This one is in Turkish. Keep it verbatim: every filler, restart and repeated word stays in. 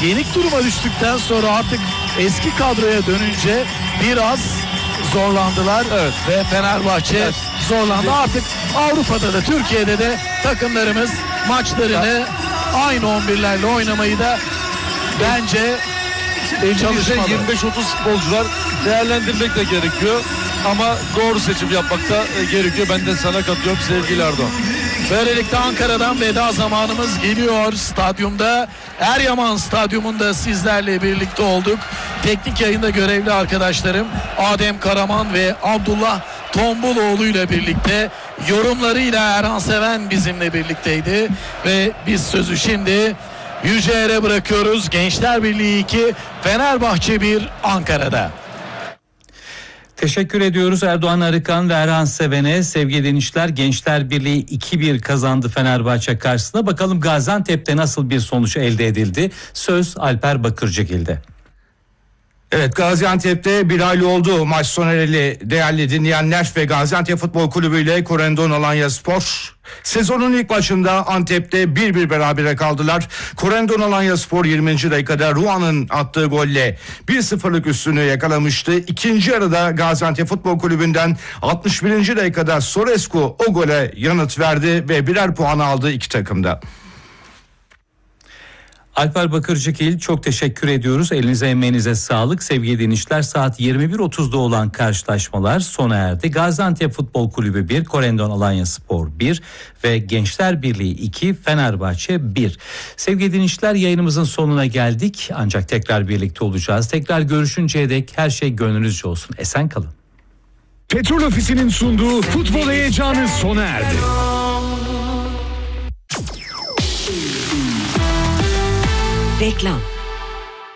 yenik duruma düştükten sonra artık eski kadroya dönünce biraz zorlandılar. Evet. Ve Fenerbahçe evet. zorlandı. Artık Avrupa'da da Türkiye'de de takımlarımız maçlarını evet. aynı on birlerle oynamayı da bence çalışmalı. yirmi beş otuz futbolcular değerlendirmek de gerekiyor. Ama doğru seçim yapmak da gerekiyor. Ben de sana katıyorum sevgili Erdoğan. Böylelikle Ankara'dan veda zamanımız geliyor. Stadyumda, Eryaman Stadyumunda sizlerle birlikte olduk. Teknik yayında görevli arkadaşlarım Adem Karaman ve Abdullah Tombuloğlu ile birlikte, yorumlarıyla Erhan Seven bizimle birlikteydi. Ve biz sözü şimdi Yüce Er'e bırakıyoruz. Gençler Birliği iki, Fenerbahçe bir Ankara'da. Teşekkür ediyoruz Erdoğan Arıkan ve Erhan Seven'e. Sevgili dinleyiciler, Gençler Birliği iki bir kazandı Fenerbahçe karşısında. Bakalım Gaziantep'te nasıl bir sonuç elde edildi? Söz Alper Bakırcıgil'de. Evet, Gaziantep'te bir aylı oldu maç sona ereli değerli dinleyenler ve Gaziantep Futbol Kulübü ile Korendon Alanyaspor sezonun ilk maçında Antep'te bir bir berabere kaldılar. Korendon Alanyaspor yirminci dakikada Ruan'ın attığı golle bir sıfırlık üstünlüğü yakalamıştı. İkinci yarıda Gaziantep Futbol Kulübü'nden altmış birinci dakikada Sorescu o gole yanıt verdi ve birer puan aldı iki takımda. Alper Bakırcıgil, çok teşekkür ediyoruz. Elinize emeğinize sağlık. Sevgili dinleyiciler, saat yirmi bir otuzda olan karşılaşmalar sona erdi. Gaziantep Futbol Kulübü bir, Korendon Alanyaspor bir ve Gençler Birliği iki, Fenerbahçe bir. Sevgili dinleyiciler, yayınımızın sonuna geldik. Ancak tekrar birlikte olacağız. Tekrar görüşünceye dek her şey gönlünüzce olsun. Esen kalın. Petrol Ofisi'nin sunduğu futbol heyecanı sona erdi. Reklam.